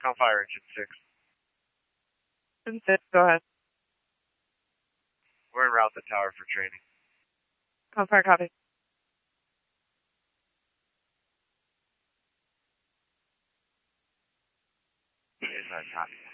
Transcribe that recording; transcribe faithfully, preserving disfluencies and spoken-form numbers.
Call fire engine six. Engine six, go ahead. We're en route to the tower for training. Call fire, copy. Is that copy?